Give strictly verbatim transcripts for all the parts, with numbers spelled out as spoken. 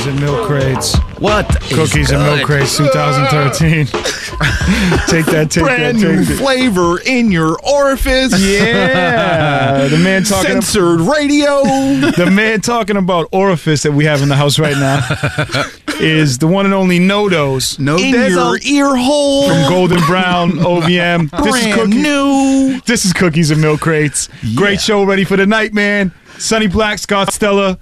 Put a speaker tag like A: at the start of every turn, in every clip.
A: and milk crates.
B: What?
A: Cookies and milk crates twenty thirteen. Take that, take
C: Brand
A: that,
C: new
A: take
C: flavor in your orifice.
A: Yeah. The man talking
C: Censored
A: about,
C: radio.
A: The man talking about orifice that we have in the house right now is the one and only NoDoz.
B: No
C: in your ear hole.
A: From Golden Brown O V M. This is
C: Brand
A: Cookie-
C: new.
A: This is Cookies and Milk Crates. Great show ready for the night, man. Sonny Black, Scott Stella,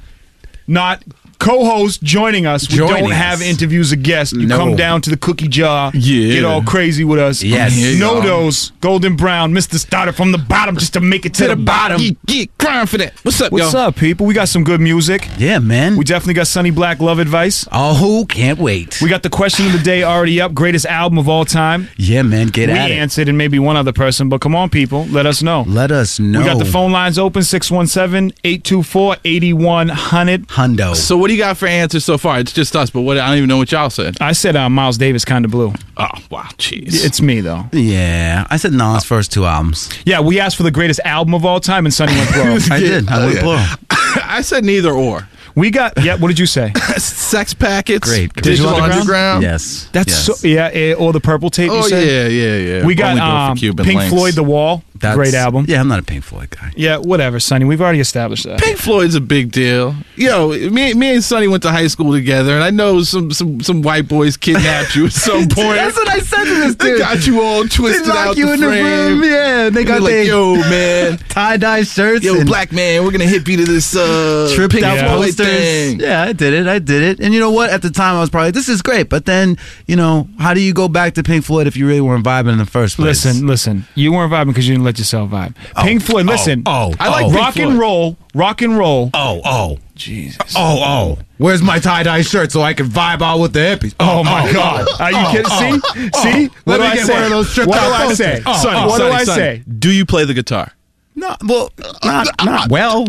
A: not co-host joining us. We
B: Joining
A: don't
B: us.
A: have interviews of guests. You
B: No.
A: come down to the cookie jar.
C: Yeah.
A: Get all crazy with us.
B: Yes.
C: Yeah,
A: NoDoz, Golden Brown, Mister Starter from the bottom just to make it to,
B: To the bottom.
C: Get, get crying for that. What's up,
A: What's
C: yo?
A: up, people? We got some good music.
B: Yeah, man.
A: We definitely got Sonny Black Love Advice.
B: Oh, can't wait.
A: We got the question of the day already up. Greatest album of all time.
B: Yeah, man. Get
A: we
B: at it.
A: answered and maybe one other person, but come on, people. Let us know.
B: Let us know.
A: We got the phone lines open, six one seven, eight two four, eight one zero zero.
B: Hundo.
C: So what do you got for answers so far? It's just us, but what I don't even know what y'all said.
A: I said uh, Miles Davis kind of blue.
C: Oh, wow, jeez.
A: It's me, though.
B: Yeah, I said Nas' first two albums.
A: Yeah, we asked for the greatest album of all time, and Sonny went plural.
B: I did. I went plural.
C: I said neither or.
A: We got, yeah, what did you say?
C: Sex packets.
B: Great.
C: Digital,
A: Digital
C: Underground.
A: Underground?
B: Yes.
A: That's
B: yes.
A: so, yeah, eh, or the Purple Tape, you
C: Oh,
A: said?
C: yeah, yeah, yeah.
A: We got
C: Only go for
A: um,
C: Cuban
A: Pink
C: links.
A: Floyd, The Wall.
B: That's,
A: Great album.
B: Yeah, I'm not a Pink Floyd guy.
A: Yeah, whatever, Sonny. We've already established that.
C: Pink Floyd's a big deal. Yo, me, me and Sonny went to high school together, and I know some some, some white boys kidnapped you at some point.
B: That's what I said to this
C: They
B: dude.
C: got you all twisted
B: They lock
C: out
B: you
C: the
B: in
C: frame.
B: the room. Yeah, they
C: And
B: got
C: they're like,
B: their
C: yo, man.
B: tie-dye shirts
C: Yo,
B: and
C: black man, we're gonna hip you to this uh,
B: tripped
C: Pink
B: out
C: Floyd
B: posters.
C: thing.
B: Yeah, I did it. I did it. And you know what? At the time, I was probably, this is great. But then, you know, how do you go back to Pink Floyd if you really weren't vibing in the first place?
A: Listen, listen. You weren't vibing because you didn't let yourself vibe. Pink Floyd, listen.
B: Oh, oh,
C: I like
B: oh,
C: Pink
A: rock and
C: Floyd.
A: roll, rock and roll.
B: oh, oh,
A: Jesus.
B: oh, oh. Where's my tie-dye shirt so I can vibe out with the hippies?
A: Oh, my God. Are you
B: oh,
A: kidding?
B: oh,
A: See?
B: oh.
A: See? What
B: Let
A: do
B: me
A: I
B: get
A: say?
B: one of those tripped
A: What do
B: out
A: I
B: posters.
A: say?
B: Oh,
A: Sonny,
B: oh,
A: what
C: Sonny,
A: do I
C: Sonny,
A: say?
C: Do you play the guitar?
B: No, well, not, not well.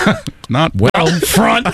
B: Not well.
A: Front.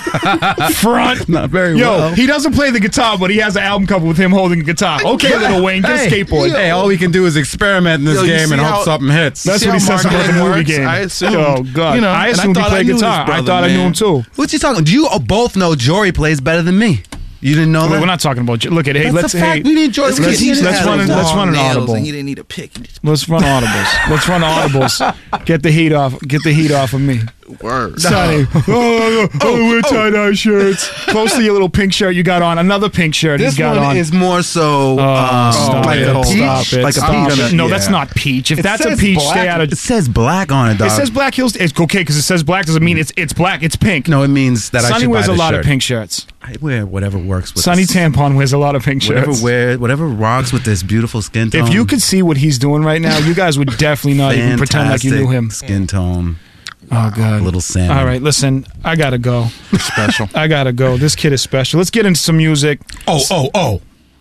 A: Front.
B: Not very
A: Yo,
B: well.
A: he doesn't play the guitar, but he has an album cover with him holding a guitar. Okay, Little Wayne, get
B: Hey,
A: skateboard.
B: Hey, all we can do is experiment in this
C: Yo, you
B: game
C: see
B: and hope
C: how-
B: something hits.
A: That's
C: See
A: what he
C: how
A: says about the
C: marketing
A: movie
C: works?
A: game.
C: I assumed,
A: Oh, God.
C: you know,
A: I
C: and I
A: assumed he
C: thought I
A: played
C: knew this
A: guitar. I
C: brother,
A: thought I knew
C: man.
A: him, too.
B: What you talking? Do you both know Jory plays better than me? You didn't know
A: Wait,
B: that?
A: we're not talking about. Look at hey,
B: That's
A: let's
B: a fact.
A: hey,
B: We need Jory.
A: let's,
B: We
A: let's,
B: need
A: let's
B: to
A: run
B: have
A: an, let's run an
C: nails
A: audible.
C: and he didn't need a pick.
A: Let's run audibles. Let's run audibles. Get the heat off. Get the heat off of me.
C: Word.
A: Sonny. Oh, oh, oh, wear tie-dye shirts. Close to your little pink shirt you got on. Another pink shirt
B: This
A: he's got
B: one
A: on.
B: is more so
A: Oh,
B: um,
A: stop
B: like
A: it.
B: a peach.
A: Stop it.
B: Like a
A: Stop
B: peach.
A: it. No,
B: Yeah.
A: that's not peach. If
B: It
A: that's a
B: says
A: peach,
B: black.
A: stay out of.
B: It says black on it, dog.
A: It says Black Hills. It's okay because it says black doesn't mean it's it's black. It's pink.
B: No, it means that I
A: Sonny
B: should
A: wears
B: buy
A: a
B: this
A: lot
B: shirt.
A: of pink shirts.
B: I wear whatever works with
A: Sonny
B: this.
A: Tampon wears a lot of pink shirts.
B: Whatever wear, whatever rocks with this beautiful skin tone.
A: If you could see what he's doing right now, you guys would definitely not even pretend like you knew him.
B: Skin tone.
A: Oh, God.
B: Little salmon.
A: All right, listen, I gotta go.
C: Special.
A: I gotta go. This kid is special. Let's get into some music.
B: Oh, oh, oh.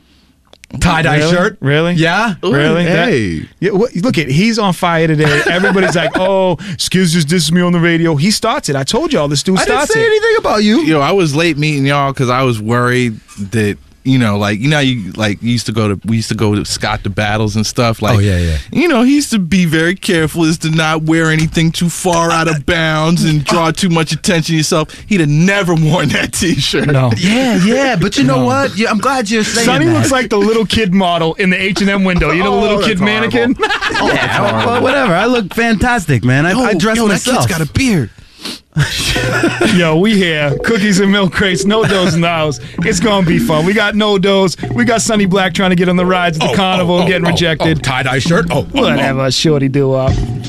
B: Tie-dye
A: Really?
B: shirt?
A: Really?
B: Yeah?
A: Really? That-
C: Hey.
A: Yeah, what, look at he's on fire today. Everybody's like, "Oh, Skizz just dissed me on the radio." He starts it. I told y'all this dude
B: I didn't
A: starts
B: say
A: it.
B: anything about you.
C: Yo, I was late meeting y'all because I was worried that, you know, like, you know, you like you used to go to we used to go to Scott to battles and stuff. Like,
B: Oh, yeah, yeah.
C: You know, he used to be very careful as to not wear anything too far out of bounds and draw too much attention to yourself. He'd have never worn that T-shirt.
A: No.
B: Yeah, yeah, but you know
A: No.
B: what? Yeah, I'm glad you're saying
A: Sonny
B: that.
A: looks like the little kid model in the H and M window. You know, the
C: Oh,
A: little
C: that's
A: kid mannequin.
B: Yeah, well, whatever. I look fantastic, man. I,
C: Yo,
B: I dress
C: yo,
B: myself.
C: that kid's got a beard.
A: Yo, we here. Cookies and milk crates. NoDoz in the house. It's gonna be fun. We got NoDoz. We got Sonny Black trying to get on the rides at the carnival, getting rejected.
B: tie-dye shirt. Oh,
A: Whatever, shorty do up.